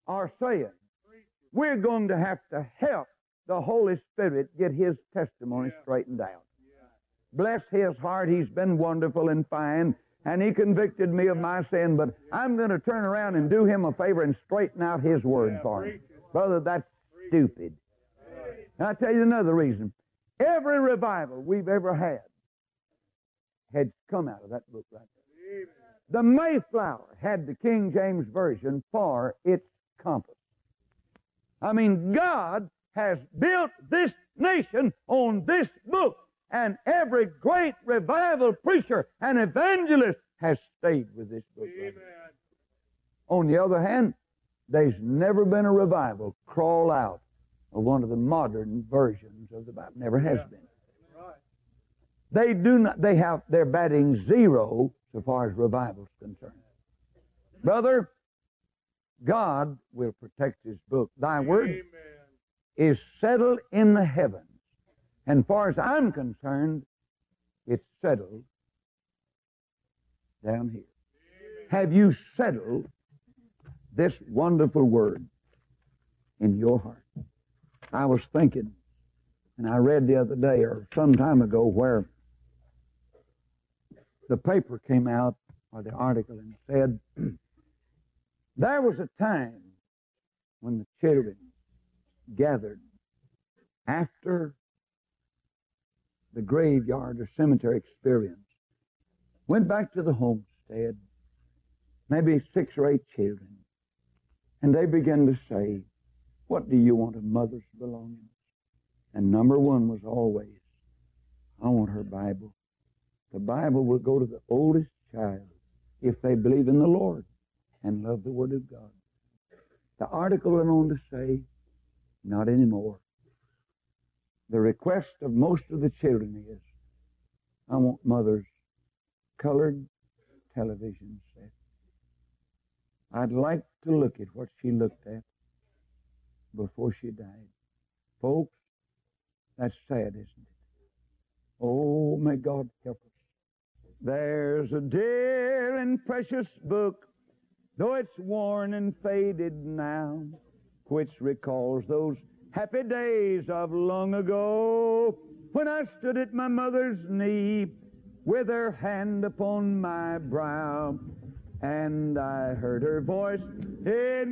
are saying. We're going to have to help the Holy Spirit get His testimony straightened out. Bless His heart. He's been wonderful and fine, and He convicted me of my sin, but I'm going to turn around and do Him a favor and straighten out His Word for Him. Brother, that's stupid. And I'll tell you another reason. Every revival we've ever had come out of that book right there. The Mayflower had the King James Version for its compass. I mean, God has built this nation on this book, and every great revival preacher and evangelist has stayed with this book. Right there. On the other hand, there's never been a revival crawl out of one of the modern versions of the Bible. Never has been. They do not. They're batting zero so far as revival is concerned. Brother, God will protect His book. Thy word is settled in the heavens. And far as I'm concerned, it's settled down here. Have you settled this wonderful word in your heart? I was thinking, and I read the other day or some time ago where the paper came out, or the article, and said, there was a time when the children gathered after the graveyard or cemetery experience, went back to the homestead, maybe 6 or 8 children, and they began to say, what do you want of mother's belongings? And number one was always, I want her Bible. The Bible will go to the oldest child if they believe in the Lord and love the Word of God. The article went on to say, not anymore. The request of most of the children is, I want mother's colored television set. I'd like to look at what she looked at before she died. Folks, that's sad, isn't it? Oh, may God help us. There's a dear and precious book, though it's worn and faded now, which recalls those happy days of long ago, when I stood at my mother's knee with her hand upon my brow, and I heard her voice in